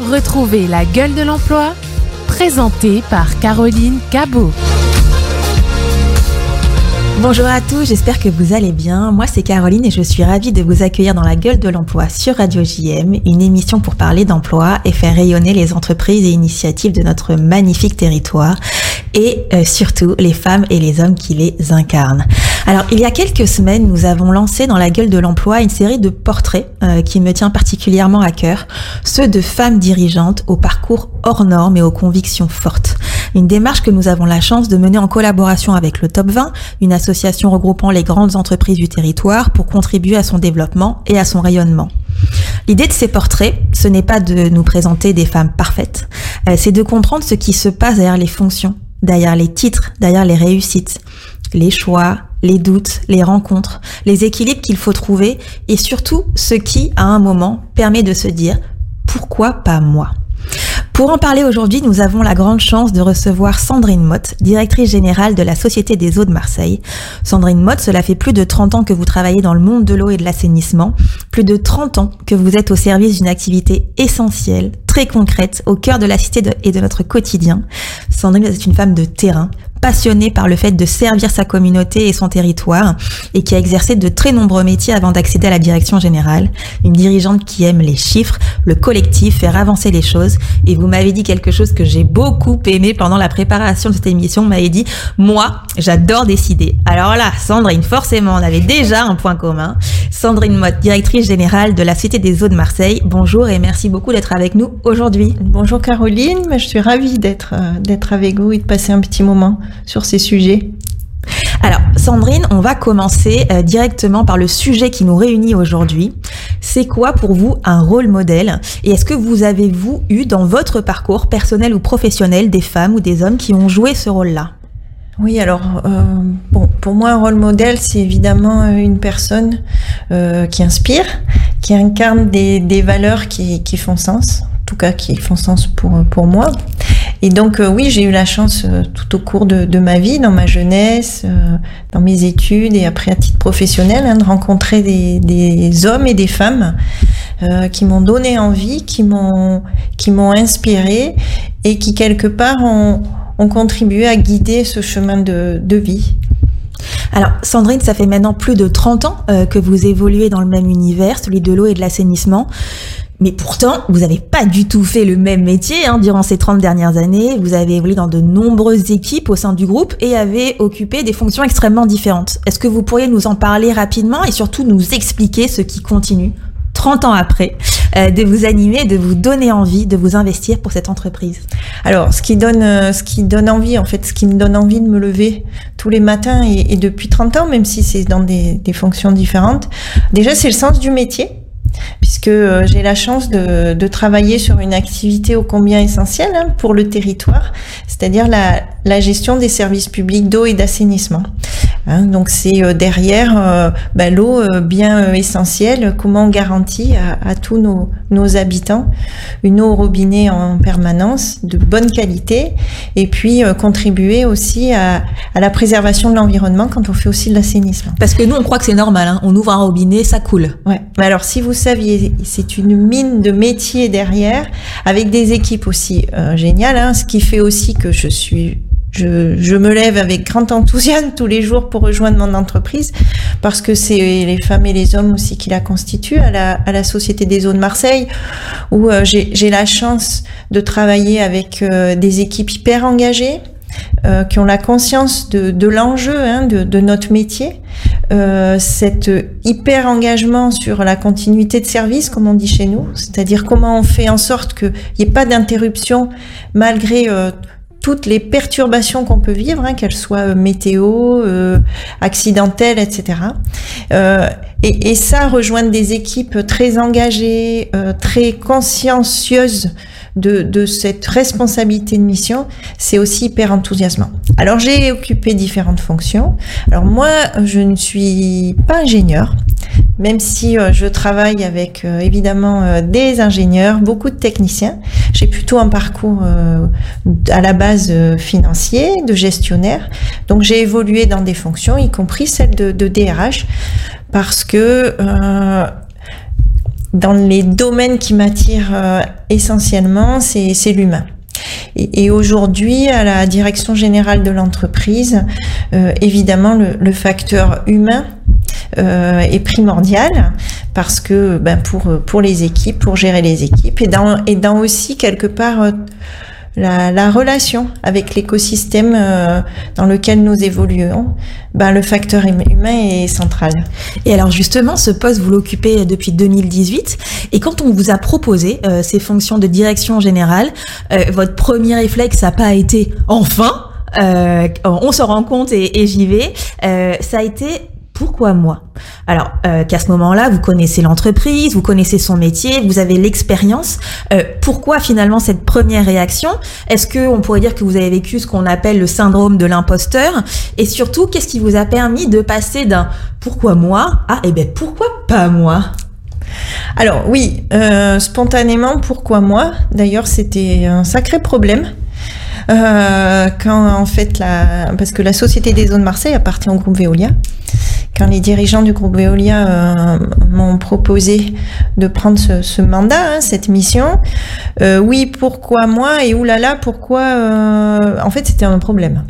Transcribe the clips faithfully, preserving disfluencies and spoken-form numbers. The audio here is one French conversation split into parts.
Retrouvez la gueule de l'emploi, présentée par Caroline Cabot. Bonjour à tous, j'espère que vous allez bien. Moi, c'est Caroline et je suis ravie de vous accueillir dans la gueule de l'emploi sur Radio J M, une émission pour parler d'emploi et faire rayonner les entreprises et initiatives de notre magnifique territoire et euh, surtout les femmes et les hommes qui les incarnent. Alors, il y a quelques semaines, nous avons lancé dans la gueule de l'emploi une série de portraits euh, qui me tient particulièrement à cœur, ceux de femmes dirigeantes au parcours hors normes et aux convictions fortes. Une démarche que nous avons la chance de mener en collaboration avec le Top vingt, une association regroupant les grandes entreprises du territoire pour contribuer à son développement et à son rayonnement. L'idée de ces portraits, ce n'est pas de nous présenter des femmes parfaites, euh, c'est de comprendre ce qui se passe derrière les fonctions, derrière les titres, derrière les réussites, les choix, les doutes, les rencontres, les équilibres qu'il faut trouver et surtout ce qui, à un moment, permet de se dire « pourquoi pas moi ?» Pour en parler aujourd'hui, nous avons la grande chance de recevoir Sandrine Motte, directrice générale de la Société des Eaux de Marseille. Sandrine Motte, cela fait plus de trente ans que vous travaillez dans le monde de l'eau et de l'assainissement, plus de trente ans que vous êtes au service d'une activité essentielle, très concrète, au cœur de la cité de, et de notre quotidien. Sandrine est une femme de terrain, passionnée par le fait de servir sa communauté et son territoire et qui a exercé de très nombreux métiers avant d'accéder à la direction générale. Une dirigeante qui aime les chiffres, le collectif, faire avancer les choses. Et vous m'avez dit quelque chose que j'ai beaucoup aimé pendant la préparation de cette émission. Vous m'avez dit, moi, j'adore décider. Alors là, Sandrine, forcément, on avait déjà un point commun. Sandrine Motte, directrice générale de la Société des Eaux de Marseille. Bonjour et merci beaucoup d'être avec nous aujourd'hui. Bonjour Caroline, je suis ravie d'être, d'être avec vous et de passer un petit moment sur ces sujets. Alors, Sandrine, on va commencer euh, directement par le sujet qui nous réunit aujourd'hui. C'est quoi pour vous un rôle modèle? Et est-ce que vous avez, vous, eu dans votre parcours personnel ou professionnel des femmes ou des hommes qui ont joué ce rôle-là? Oui, alors, euh, bon, pour moi, un rôle modèle, c'est évidemment une personne euh, qui inspire, qui incarne des, des valeurs qui, qui font sens, en tout cas qui font sens pour, pour moi. Et donc euh, oui, j'ai eu la chance euh, tout au cours de, de ma vie, dans ma jeunesse, euh, dans mes études et après à titre professionnel, hein, de rencontrer des, des hommes et des femmes euh, qui m'ont donné envie, qui m'ont, qui m'ont inspiré et qui quelque part ont, ont contribué à guider ce chemin de, de vie. Alors Sandrine, ça fait maintenant plus de trente ans euh, que vous évoluez dans le même univers, celui de l'eau et de l'assainissement. Mais pourtant, vous n'avez pas du tout fait le même métier hein, durant ces trente dernières années. Vous avez évolué dans de nombreuses équipes au sein du groupe et avez occupé des fonctions extrêmement différentes. Est-ce que vous pourriez nous en parler rapidement et surtout nous expliquer ce qui continue, trente ans après, euh, de vous animer et de vous donner envie de vous investir pour cette entreprise? Alors, ce qui donne, euh, ce qui donne envie, en fait, ce qui me donne envie de me lever tous les matins et, et depuis trente ans, même si c'est dans des, des fonctions différentes, déjà, c'est le sens du métier. Puisque euh, j'ai la chance de, de travailler sur une activité ô combien essentielle hein, pour le territoire, c'est-à-dire la, la gestion des services publics d'eau et d'assainissement. Hein, donc c'est euh, derrière euh, bah, l'eau euh, bien euh, essentielle, comment on garantit à, à tous nos, nos habitants une eau au robinet en permanence, de bonne qualité, et puis euh, contribuer aussi à, à la préservation de l'environnement quand on fait aussi de l'assainissement. Parce que nous on croit que c'est normal, hein, on ouvre un robinet, ça coule. Ouais. Mais alors si vous saviez, c'est une mine de métiers derrière, avec des équipes aussi euh, géniales, hein, ce qui fait aussi que je suis Je, je me lève avec grand enthousiasme tous les jours pour rejoindre mon entreprise parce que c'est les femmes et les hommes aussi qui la constituent à la, à la Société des Eaux de Marseille où euh, j'ai, j'ai la chance de travailler avec euh, des équipes hyper engagées euh, qui ont la conscience de, de l'enjeu hein, de, de notre métier, euh, cet hyper engagement sur la continuité de service comme on dit chez nous, c'est-à-dire comment on fait en sorte qu'il n'y ait pas d'interruption malgré euh, toutes les perturbations qu'on peut vivre, hein, qu'elles soient météo, euh, accidentelles, et cetera. Euh, et, et ça, rejoindre des équipes très engagées, euh, très consciencieuses de, de cette responsabilité de mission, c'est aussi hyper enthousiasmant. Alors, j'ai occupé différentes fonctions. Alors, moi, je ne suis pas ingénieure, même si euh, je travaille avec euh, évidemment euh, des ingénieurs, beaucoup de techniciens. J'ai plutôt un parcours euh, à la base euh, financier, de gestionnaire. Donc j'ai évolué dans des fonctions, y compris celle de, de D R H, parce que euh, dans les domaines qui m'attirent euh, essentiellement, c'est, c'est l'humain. Et, et aujourd'hui, à la direction générale de l'entreprise, euh, évidemment, le, le facteur humain euh, est primordial parce que ben, pour, pour les équipes, pour gérer les équipes, et dans, et dans aussi quelque part euh, la, la relation avec l'écosystème euh, dans lequel nous évoluons, ben, le facteur humain est central. Et alors justement, ce poste, vous l'occupez depuis deux mille dix-huit. Et quand on vous a proposé euh, ces fonctions de direction générale, euh, votre premier réflexe n'a pas été « enfin euh, », on se rend compte et, et j'y vais. Euh, ça a été « pourquoi moi ?» Alors euh, qu'à ce moment-là, vous connaissez l'entreprise, vous connaissez son métier, vous avez l'expérience. Euh, pourquoi finalement cette première réaction ? Est-ce que on pourrait dire que vous avez vécu ce qu'on appelle le syndrome de l'imposteur ? Et surtout, qu'est-ce qui vous a permis de passer d'un « pourquoi moi » à « eh ben pourquoi pas moi » ? Alors oui, euh, spontanément, pourquoi moi ? D'ailleurs, c'était un sacré problème. Euh, quand en fait, la, parce que la Société des eaux de Marseille appartient au groupe Veolia. Quand les dirigeants du groupe Veolia euh, m'ont proposé de prendre ce, ce mandat, hein, cette mission, euh, oui, pourquoi moi ? Et oulala, pourquoi euh, en fait, c'était un problème.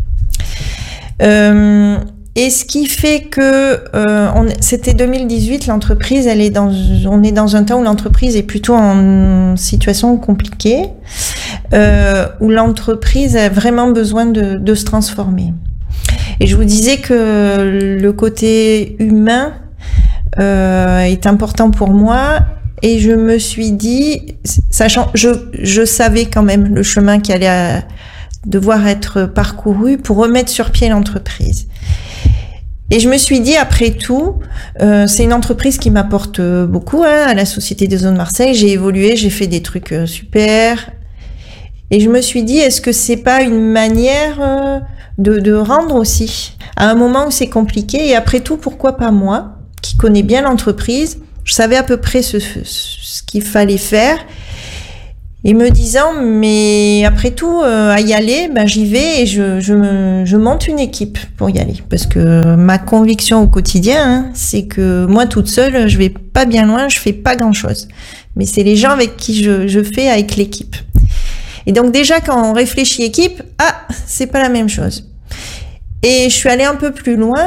Euh, Et ce qui fait que euh, on, c'était deux mille dix-huit, l'entreprise, elle est dans, on est dans un temps où l'entreprise est plutôt en situation compliquée, euh, où l'entreprise a vraiment besoin de, de se transformer. Et je vous disais que le côté humain euh, est important pour moi. Et je me suis dit, sachant, je, je savais quand même le chemin qui allait à, devoir être parcouru pour remettre sur pied l'entreprise. Et je me suis dit, après tout, euh, c'est une entreprise qui m'apporte beaucoup, hein, à la Société des eaux de Marseille. J'ai évolué, j'ai fait des trucs euh, super. Et je me suis dit, est-ce que c'est pas une manière euh, de, de rendre aussi à un moment où c'est compliqué ? Et après tout, pourquoi pas moi, qui connais bien l'entreprise ? Je savais à peu près ce, ce qu'il fallait faire. Et me disant, mais après tout, euh, à y aller, ben j'y vais et je, je, me, je monte une équipe pour y aller. Parce que ma conviction au quotidien, hein, c'est que moi toute seule, je vais pas bien loin, je fais pas grand-chose. Mais c'est les gens avec qui je, je fais avec l'équipe. Et donc déjà, quand on réfléchit équipe, ah, c'est pas la même chose. Et je suis allée un peu plus loin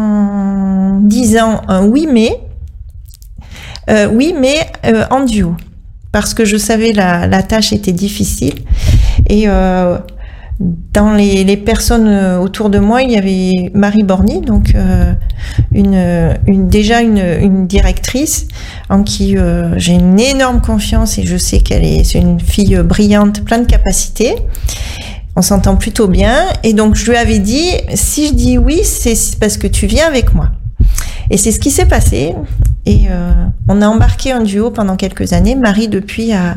en disant un oui mais, euh, oui mais euh, en duo. Parce que je savais la, la tâche était difficile et euh, dans les, les personnes autour de moi, il y avait Marie Borny, donc euh, une, une déjà une, une directrice en qui euh, j'ai une énorme confiance et je sais qu'elle est, c'est une fille brillante, plein de capacités. On s'entend plutôt bien et donc je lui avais dit, si je dis oui, c'est parce que tu viens avec moi. Et c'est ce qui s'est passé. Et euh, on a embarqué un duo pendant quelques années. Marie, depuis, a,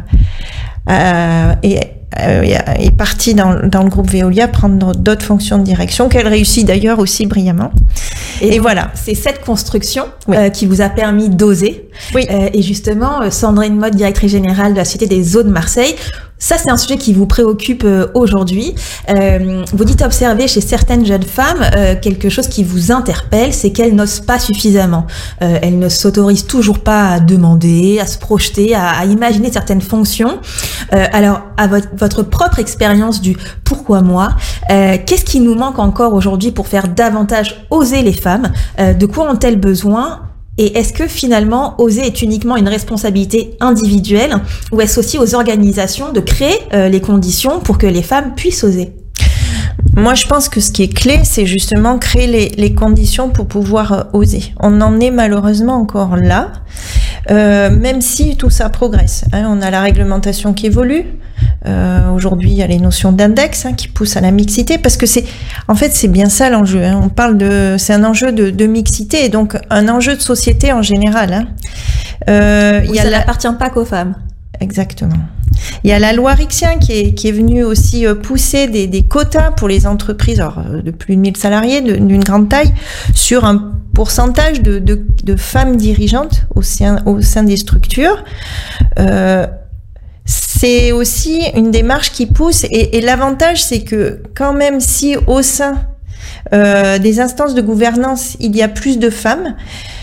a, est, est partie dans, dans le groupe Veolia prendre d'autres fonctions de direction, qu'elle réussit d'ailleurs aussi brillamment. Et, et voilà. C'est cette construction oui. euh, qui vous a permis d'oser. Oui. Euh, et justement, Sandrine Motte, directrice générale de la Société des eaux de Marseille, ça, c'est un sujet qui vous préoccupe euh, aujourd'hui. Euh, vous dites observer chez certaines jeunes femmes euh, quelque chose qui vous interpelle, c'est qu'elles n'osent pas suffisamment. Euh, elles ne s'autorisent toujours pas à demander, à se projeter, à, à imaginer certaines fonctions. Euh, alors, à votre, votre propre expérience du « pourquoi moi euh, », qu'est-ce qui nous manque encore aujourd'hui pour faire davantage oser les femmes ? euh, De quoi ont-elles besoin ? Et est-ce que finalement, oser est uniquement une responsabilité individuelle ou est-ce aussi aux organisations de créer euh, les conditions pour que les femmes puissent oser ? Moi, je pense que ce qui est clé, c'est justement créer les, les conditions pour pouvoir euh, oser. On en est malheureusement encore là, euh, même si tout ça progresse. Hein, on a la réglementation qui évolue. Euh, aujourd'hui, il y a les notions d'index hein, qui poussent à la mixité, parce que c'est, en fait, c'est bien ça l'enjeu. Hein. On parle de, c'est un enjeu de, de mixité, et donc un enjeu de société en général. Hein. Euh, oui, il y a ça la... n'appartient pas qu'aux femmes. Exactement. Il y a la loi Rixien qui est, qui est venue aussi pousser des, des quotas pour les entreprises alors, de plus de mille salariés, de, d'une grande taille, sur un pourcentage de, de, de femmes dirigeantes au sein, au sein des structures. Euh, c'est aussi une démarche qui pousse et, et l'avantage, c'est que quand même si au sein euh, des instances de gouvernance, il y a plus de femmes,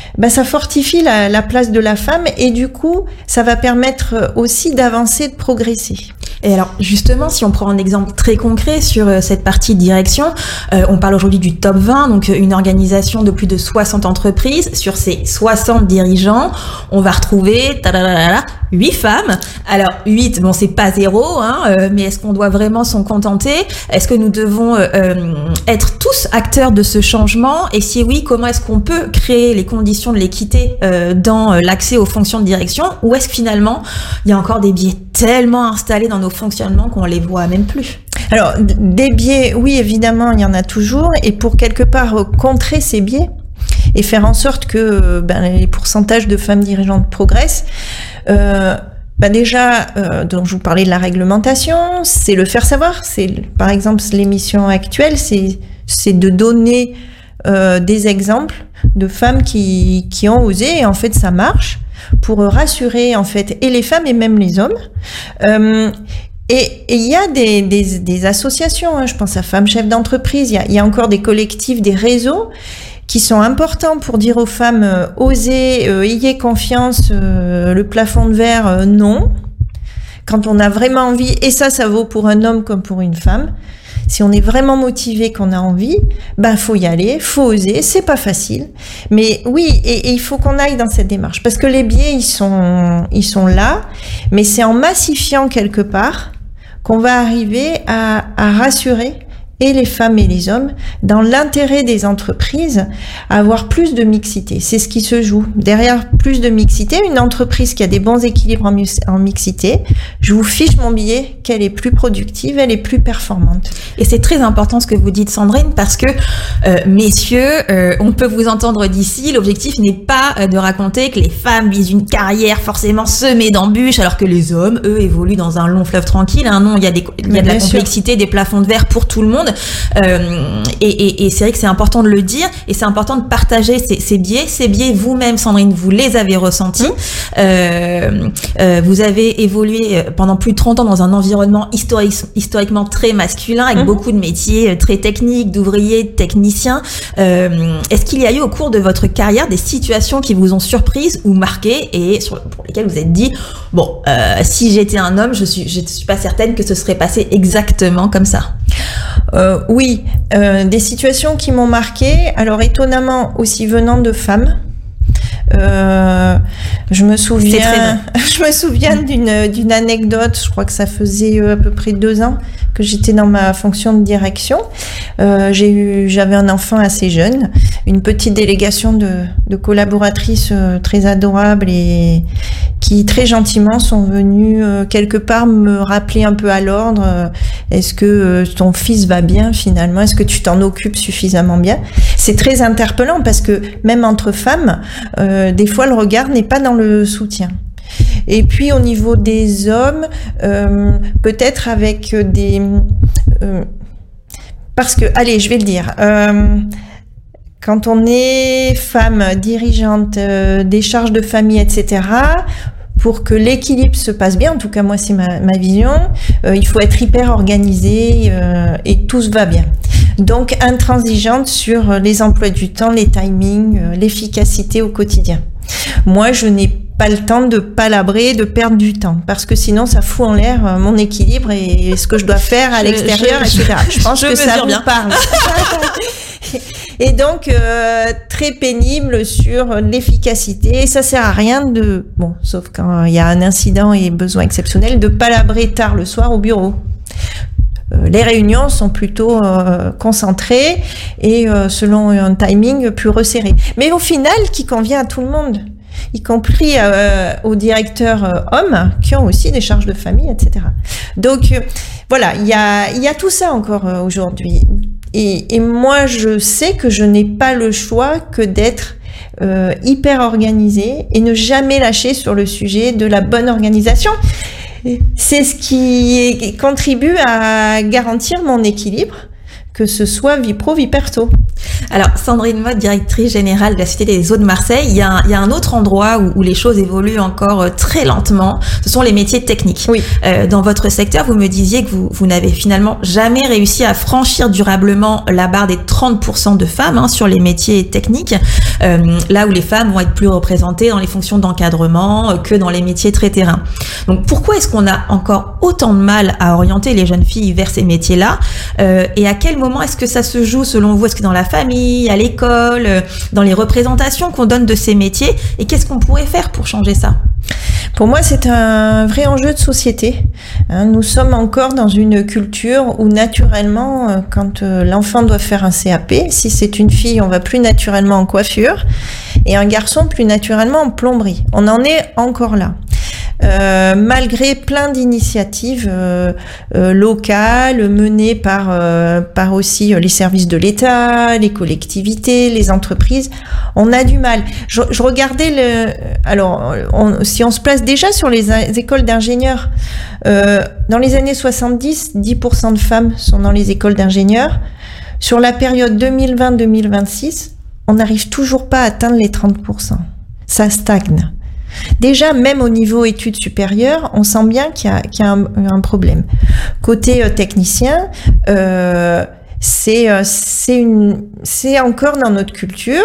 ben, ça fortifie la, la place de la femme et du coup, ça va permettre aussi d'avancer, de progresser. Et alors justement, si on prend un exemple très concret sur euh, cette partie direction, euh, on parle aujourd'hui du top vingt, donc une organisation de plus de soixante entreprises. Sur ces soixante dirigeants, on va retrouver huit femmes. Alors huit, bon c'est pas zéro, hein, euh, mais est-ce qu'on doit vraiment s'en contenter? Est-ce que nous devons euh, être tous acteurs de ce changement? Et si oui, comment est-ce qu'on peut créer les conditions de l'équité euh, dans euh, l'accès aux fonctions de direction? Ou est-ce que finalement, il y a encore des biais tellement installés dans nos fonctionnements qu'on les voit même plus? Alors, des biais, oui, évidemment, il y en a toujours. Et pour quelque part contrer ces biais et faire en sorte que ben, les pourcentages de femmes dirigeantes progressent, euh, ben déjà, euh, donc je vous parlais de la réglementation, c'est le faire savoir. C'est, par exemple, l'émission actuelle, c'est, c'est de donner euh, des exemples de femmes qui, qui ont osé et en fait, ça marche, pour rassurer en fait et les femmes et même les hommes. Euh, et il y a des, des, des associations, hein, je pense à Femmes Chefs d'entreprise, il y a, y a encore des collectifs, des réseaux qui sont importants pour dire aux femmes euh, osez, euh, ayez confiance, euh, le plafond de verre, euh, non. Quand on a vraiment envie, et ça, ça vaut pour un homme comme pour une femme. Si on est vraiment motivé, qu'on a envie, ben faut y aller, faut oser. C'est pas facile, mais oui, et, et il faut qu'on aille dans cette démarche parce que les biais ils sont ils sont là, mais c'est en massifiant quelque part qu'on va arriver à, à rassurer et les femmes et les hommes dans l'intérêt des entreprises à avoir plus de mixité. C'est ce qui se joue. Derrière plus de mixité, une entreprise qui a des bons équilibres en, mi- en mixité, je vous fiche mon billet qu'elle est plus productive, elle est plus performante. Et c'est très important ce que vous dites, Sandrine, parce que, euh, messieurs, euh, on peut vous entendre d'ici, l'objectif n'est pas euh, de raconter que les femmes visent une carrière forcément semée d'embûches, alors que les hommes, eux, évoluent dans un long fleuve tranquille. Hein. Non, il y a, des, il y a de la complexité, des plafonds de verre pour tout le monde. Euh, et, et, et c'est vrai que c'est important de le dire et c'est important de partager ces, ces biais. Ces biais, vous-même, Sandrine, vous les avez ressentis. Mmh. Euh, euh, vous avez évolué pendant plus de trente ans dans un environnement historique, historiquement très masculin, avec mmh. beaucoup de métiers très techniques, d'ouvriers, de techniciens. Euh, est-ce qu'il y a eu au cours de votre carrière des situations qui vous ont surprise ou marqué et sur, pour lesquelles vous êtes dit, bon, euh, si j'étais un homme, je suis, je suis pas certaine que ce serait passé exactement comme ça? Euh, oui, euh, des situations qui m'ont marquée, alors étonnamment aussi venant de femmes. Euh, je me souviens, je me souviens d'une d'une anecdote. Je crois que ça faisait à peu près deux ans que j'étais dans ma fonction de direction. Euh, j'ai eu, j'avais un enfant assez jeune, une petite délégation de de collaboratrices très adorables et qui très gentiment sont venues euh, quelque part me rappeler un peu à l'ordre. Euh, est-ce que euh, ton fils va bien finalement? Est-ce que tu t'en occupes suffisamment bien? C'est très interpellant parce que même entre femmes, euh, des fois le regard n'est pas dans le soutien. Et puis au niveau des hommes, euh, peut-être avec des... Euh, parce que, allez, je vais le dire... Euh, Quand on est femme dirigeante, euh, des charges de famille, et cetera, pour que l'équilibre se passe bien, en tout cas moi c'est ma, ma vision, euh, il faut être hyper organisé euh, et tout se va bien. Donc intransigeante sur les emplois du temps, les timings, euh, l'efficacité au quotidien. Moi je n'ai pas le temps de palabrer, de perdre du temps, parce que sinon ça fout en l'air euh, mon équilibre et, et ce que je dois faire à l'extérieur, je, je, et cetera. Je pense je que ça vous bien. parle. Et donc euh, très pénible sur l'efficacité. Et ça sert à rien de, bon, sauf quand il y a un incident et besoin exceptionnel, de palabrer tard le soir au bureau. Euh, les réunions sont plutôt euh, concentrées et euh, selon un timing plus resserré. Mais au final, qui convient à tout le monde, y compris euh, aux directeurs euh, hommes qui ont aussi des charges de famille, et cetera. Donc euh, voilà, il y a, il y a tout ça encore euh, aujourd'hui. Et, et moi, je sais que je n'ai pas le choix que d'être euh, hyper organisée et ne jamais lâcher sur le sujet de la bonne organisation. C'est ce qui contribue à garantir mon équilibre, que ce soit vie pro, vie perso. Alors, Sandrine Motte, directrice générale de la Cité des Eaux de Marseille, il y a un, il y a un autre endroit où, où les choses évoluent encore euh, très lentement, ce sont les métiers techniques. Oui. Euh, dans votre secteur, vous me disiez que vous, vous n'avez finalement jamais réussi à franchir durablement la barre des trente pour cent de femmes hein, sur les métiers techniques, euh, là où les femmes vont être plus représentées dans les fonctions d'encadrement euh, que dans les métiers très terrain. Donc, pourquoi est-ce qu'on a encore autant de mal à orienter les jeunes filles vers ces métiers-là euh, et à quel moment est-ce que ça se joue selon vous? Est-ce que dans la famille, à l'école, euh, dans les représentations qu'on donne de ces métiers? Et qu'est-ce qu'on pourrait faire pour changer ça? Pour moi, c'est un vrai enjeu de société. Hein, nous sommes encore dans une culture où naturellement, euh, quand euh, l'enfant doit faire un C A P, si c'est une fille, on va plus naturellement en coiffure et un garçon plus naturellement en plomberie. On en est encore là. Euh, malgré plein d'initiatives euh, euh, locales menées par euh, par aussi les services de l'État, les collectivités, les entreprises, on a du mal. Je, je regardais le, alors on, si on se place déjà sur les, les écoles d'ingénieurs, euh, dans les années soixante-dix, dix pour cent de femmes sont dans les écoles d'ingénieurs. Sur la période deux mille vingt à deux mille vingt-six, on n'arrive toujours pas à atteindre les trente pour cent. Ça stagne. Déjà, même au niveau études supérieures, on sent bien qu'il y a, qu'il y a un, un problème. Côté euh, technicien, euh, c'est, euh, c'est, une, c'est encore dans notre culture.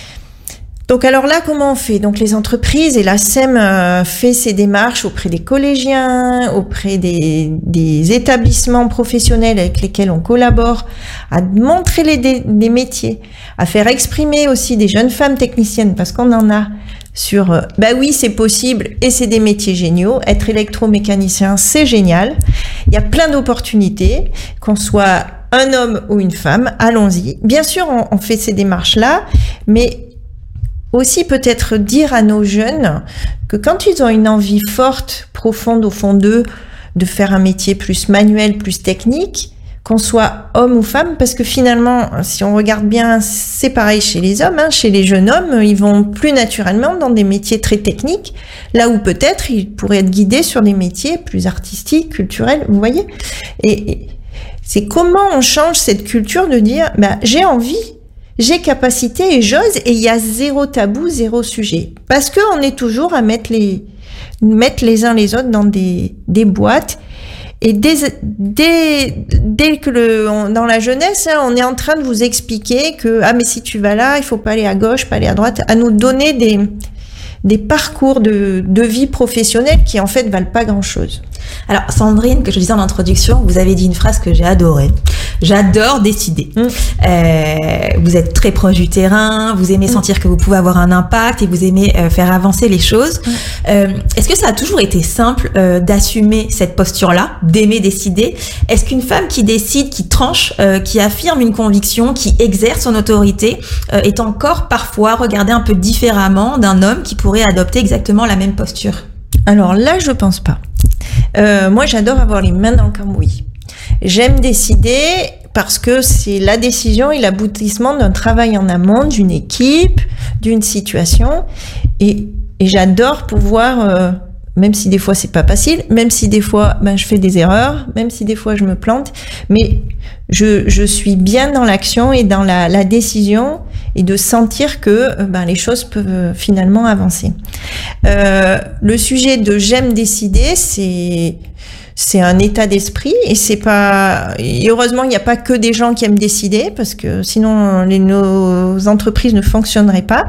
Donc alors là, comment on fait? Donc les entreprises et la S E M euh, fait ses démarches auprès des collégiens, auprès des, des établissements professionnels avec lesquels on collabore, à montrer les, des, des métiers, à faire exprimer aussi des jeunes femmes techniciennes, parce qu'on en a sur euh, bah oui, c'est possible et c'est des métiers géniaux. Être électromécanicien, c'est génial. Il y a plein d'opportunités, qu'on soit un homme ou une femme, allons-y. Bien sûr, on, on fait ces démarches-là, mais aussi peut-être dire à nos jeunes que quand ils ont une envie forte, profonde au fond d'eux, de faire un métier plus manuel, plus technique, qu'on soit homme ou femme, parce que finalement, si on regarde bien, c'est pareil chez les hommes, hein, chez les jeunes hommes, ils vont plus naturellement dans des métiers très techniques, là où peut-être ils pourraient être guidés sur des métiers plus artistiques, culturels, vous voyez. Et, et c'est comment on change cette culture de dire, bah, j'ai envie, j'ai capacité et j'ose, et il y a zéro tabou, zéro sujet. Parce que on est toujours à mettre les, mettre les uns les autres dans des, des boîtes. Et dès, dès, dès que le, on, dans la jeunesse, hein, on est en train de vous expliquer que, ah, mais si tu vas là, il faut pas aller à gauche, pas aller à droite, à nous donner des, des parcours de, de vie professionnelle qui, en fait, valent pas grand chose. Alors, Sandrine, que je disais en introduction, vous avez dit une phrase que j'ai adorée. J'adore décider. Mmh. Euh, vous êtes très proche du terrain, vous aimez mmh. sentir que vous pouvez avoir un impact et vous aimez euh, faire avancer les choses. Mmh. Euh, est-ce que ça a toujours été simple euh, d'assumer cette posture-là, d'aimer décider? Est-ce qu'une femme qui décide, qui tranche, euh, qui affirme une conviction, qui exerce son autorité, euh, est encore parfois regardée un peu différemment d'un homme qui pourrait adopter exactement la même posture? Alors là, je pense pas. Euh, moi, j'adore avoir les mains dans le cambouis. J'aime décider parce que c'est la décision et l'aboutissement d'un travail en amont, d'une équipe, d'une situation. Et, et j'adore pouvoir, euh, même si des fois c'est pas facile, même si des fois ben, je fais des erreurs, même si des fois je me plante, mais je, je suis bien dans l'action et dans la, la décision et de sentir que ben, les choses peuvent finalement avancer. Euh, le sujet de j'aime décider, c'est... c'est un état d'esprit et c'est pas, et heureusement, il n'y a pas que des gens qui aiment décider parce que sinon, les, nos entreprises ne fonctionneraient pas.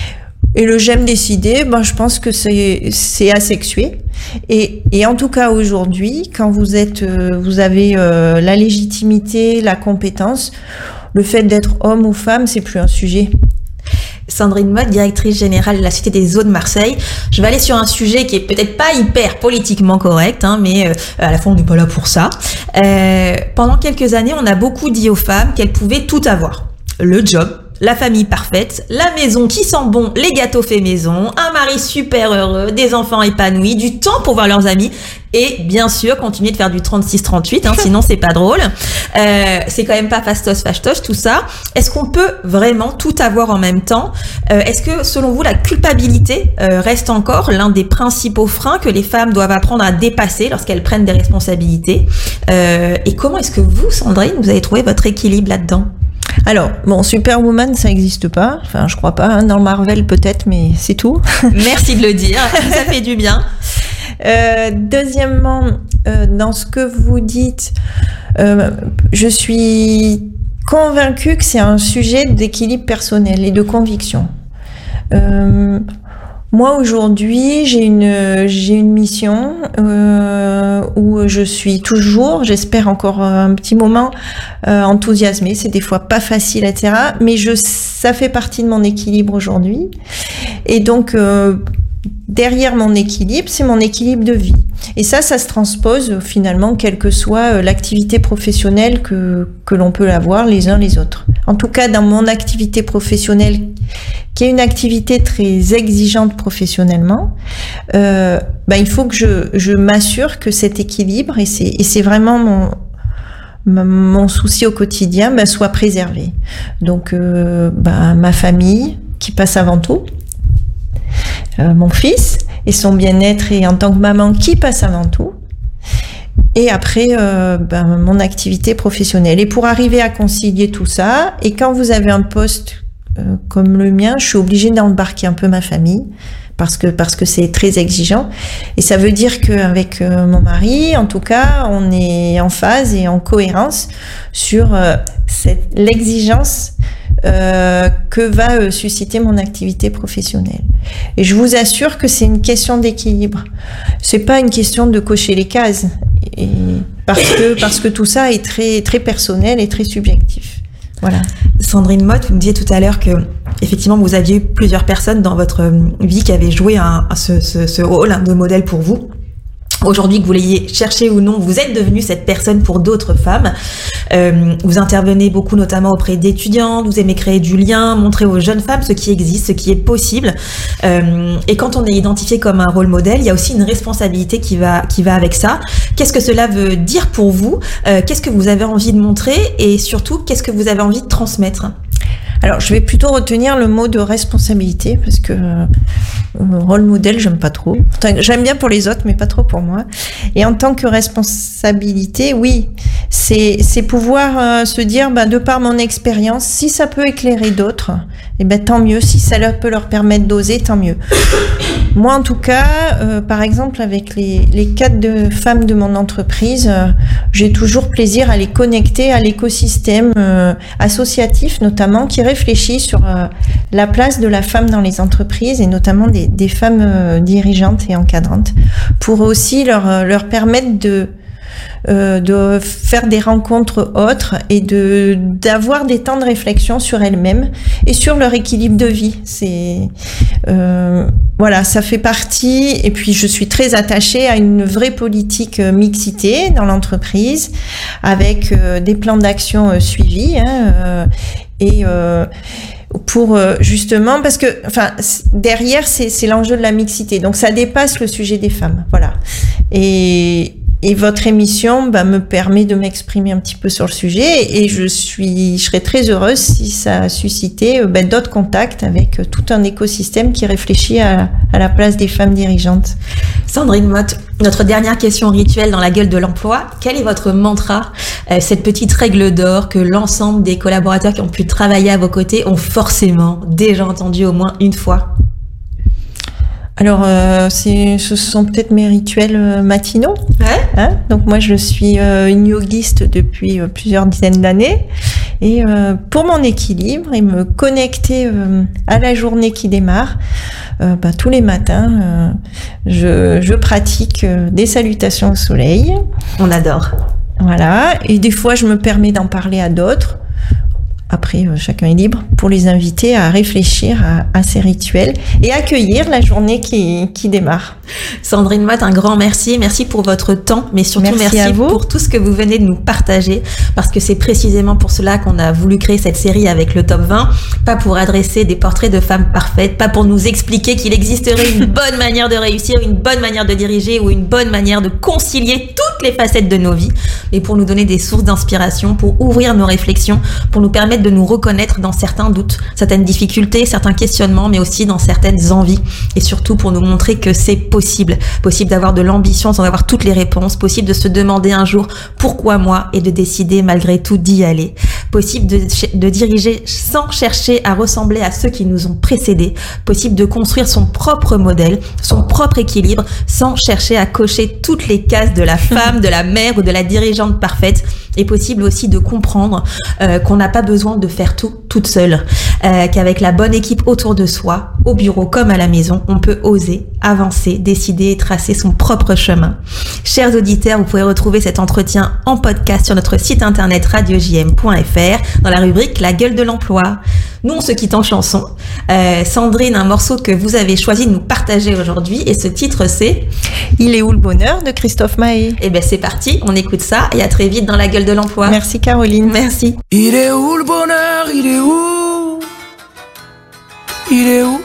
Et le j'aime décider, ben, je pense que c'est, c'est asexué. Et, et en tout cas, aujourd'hui, quand vous êtes, vous avez euh, la légitimité, la compétence, le fait d'être homme ou femme, c'est plus un sujet. Sandrine Motte, directrice générale de la Cité des Eaux de Marseille. Je vais aller sur un sujet qui est peut-être pas hyper politiquement correct, hein, mais euh, à la fin on n'est pas là pour ça. Euh, pendant quelques années, on a beaucoup dit aux femmes qu'elles pouvaient tout avoir. Le job, la famille parfaite, la maison qui sent bon, les gâteaux faits maison, un mari super heureux, des enfants épanouis, du temps pour voir leurs amis et bien sûr continuer de faire du trente-six trente-huit, hein, sinon c'est pas drôle. Euh, c'est quand même pas fastos fastoche tout ça. Est-ce qu'on peut vraiment tout avoir en même temps? euh, Est-ce que selon vous la culpabilité euh, reste encore l'un des principaux freins que les femmes doivent apprendre à dépasser lorsqu'elles prennent des responsabilités? euh, Et comment est-ce que vous, Sandrine, vous avez trouvé votre équilibre là-dedans? Alors, bon, Superwoman, ça n'existe pas. Enfin, je crois pas. Hein. Dans Marvel, peut-être, mais c'est tout. Merci de le dire. Ça fait du bien. Euh, deuxièmement, euh, dans ce que vous dites, euh, je suis convaincue que c'est un sujet d'équilibre personnel et de conviction. Euh, Moi, aujourd'hui, j'ai une, j'ai une mission euh, où je suis toujours, j'espère encore un petit moment, euh, enthousiasmée. C'est des fois pas facile, et cetera. Mais je, ça fait partie de mon équilibre aujourd'hui. Et donc, euh, derrière mon équilibre, c'est mon équilibre de vie. Et ça, ça se transpose finalement, quelle que soit l'activité professionnelle que, que l'on peut avoir les uns les autres. En tout cas, dans mon activité professionnelle, qui est une activité très exigeante professionnellement, euh, ben, il faut que je, je m'assure que cet équilibre, et c'est, et c'est vraiment mon, mon souci au quotidien, ben, soit préservé. Donc, euh, ben, ma famille, qui passe avant tout, euh, mon fils et son bien-être, et en tant que maman, qui passe avant tout, et après euh, ben, mon activité professionnelle. Et pour arriver à concilier tout ça, et quand vous avez un poste euh, comme le mien, je suis obligée d'embarquer un peu ma famille, parce que parce que c'est très exigeant. Et ça veut dire qu'avec euh, mon mari, en tout cas, on est en phase et en cohérence sur euh, cette, l'exigence euh, que va euh, susciter mon activité professionnelle. Et je vous assure que c'est une question d'équilibre. C'est pas une question de cocher les cases, et parce que parce que tout ça est très très personnel et très subjectif. Voilà. Sandrine Motte, vous me disiez tout à l'heure que effectivement vous aviez eu plusieurs personnes dans votre vie qui avaient joué un, ce, ce, ce rôle de modèle pour vous. Aujourd'hui, que vous l'ayez cherché ou non, vous êtes devenue cette personne pour d'autres femmes. Euh, vous intervenez beaucoup, notamment auprès d'étudiantes. Vous aimez créer du lien, montrer aux jeunes femmes ce qui existe, ce qui est possible. Euh, et quand on est identifié comme un rôle modèle, il y a aussi une responsabilité qui va qui va avec ça. Qu'est-ce que cela veut dire pour vous? euh, Qu'est-ce que vous avez envie de montrer? Et surtout, qu'est-ce que vous avez envie de transmettre? Alors, je vais plutôt retenir le mot de responsabilité, parce que euh, rôle modèle, j'aime pas trop. Enfin, j'aime bien pour les autres, mais pas trop pour moi. Et en tant que responsabilité, oui, c'est c'est pouvoir euh, se dire, bah, de par mon expérience, si ça peut éclairer d'autres, et ben tant mieux. Si ça leur peut leur permettre d'oser, tant mieux. Moi, en tout cas, euh, par exemple, avec les les quatre de femmes de mon entreprise, euh, j'ai toujours plaisir à les connecter à l'écosystème euh, associatif, notamment, qui réfléchit sur euh, la place de la femme dans les entreprises, et notamment des, des femmes euh, dirigeantes et encadrantes, pour aussi leur, euh, leur permettre de, euh, de faire des rencontres autres et de, d'avoir des temps de réflexion sur elles-mêmes et sur leur équilibre de vie. C'est, euh, voilà, ça fait partie, et puis je suis très attachée à une vraie politique euh, mixité dans l'entreprise, avec euh, des plans d'action euh, suivis, hein, euh, et euh, pour euh, justement, parce que enfin derrière c'est c'est l'enjeu de la mixité, donc ça dépasse le sujet des femmes, voilà. Et et votre émission bah, me permet de m'exprimer un petit peu sur le sujet, et je suis je serais très heureuse si ça a suscité bah, d'autres contacts avec tout un écosystème qui réfléchit à, à la place des femmes dirigeantes. Sandrine Motte, notre dernière question rituelle dans la gueule de l'emploi, quel est votre mantra, euh, cette petite règle d'or que l'ensemble des collaborateurs qui ont pu travailler à vos côtés ont forcément déjà entendu au moins une fois? Alors, euh, c'est, ce sont peut-être mes rituels euh, matinaux. Ouais. Hein, donc moi, je suis euh, une yogiste depuis euh, plusieurs dizaines d'années. Et euh, pour mon équilibre et me connecter euh, à la journée qui démarre, euh, bah, tous les matins, euh, je, je pratique euh, des salutations au soleil. On adore. Voilà. Et des fois, je me permets d'en parler à d'autres. après, euh, chacun est libre, pour les inviter à réfléchir à, à ces rituels et accueillir la journée qui, qui démarre. Sandrine Mott, un grand merci. Merci pour votre temps, mais surtout merci, merci pour tout ce que vous venez de nous partager, parce que c'est précisément pour cela qu'on a voulu créer cette série avec le top vingt, pas pour adresser des portraits de femmes parfaites, pas pour nous expliquer qu'il existerait une bonne manière de réussir, une bonne manière de diriger ou une bonne manière de concilier toutes les facettes de nos vies, mais pour nous donner des sources d'inspiration, pour ouvrir nos réflexions, pour nous permettre de nous reconnaître dans certains doutes, certaines difficultés, certains questionnements, mais aussi dans certaines envies, et surtout pour nous montrer que c'est possible, possible d'avoir de l'ambition sans avoir toutes les réponses, possible de se demander un jour pourquoi moi et de décider malgré tout d'y aller, possible de, de diriger sans chercher à ressembler à ceux qui nous ont précédés, possible de construire son propre modèle, son propre équilibre sans chercher à cocher toutes les cases de la femme, de la mère ou de la dirigeante parfaite, et possible aussi de comprendre euh, qu'on n'a pas besoin de faire tout toute seule, euh, qu'avec la bonne équipe autour de soi, au bureau comme à la maison, on peut oser, avancer, décider et tracer son propre chemin. Chers auditeurs, vous pouvez retrouver cet entretien en podcast sur notre site internet radio j m point f r dans la rubrique La gueule de l'emploi. Nous, on se quitte en chanson. Euh, Sandrine, un morceau que vous avez choisi de nous partager aujourd'hui, et ce titre c'est « Il est où le bonheur » de Christophe Maé. Eh bien c'est parti, on écoute ça et à très vite dans La gueule de l'emploi. Merci Caroline. Merci. Il est où le bonheur? Il est où? Il est où?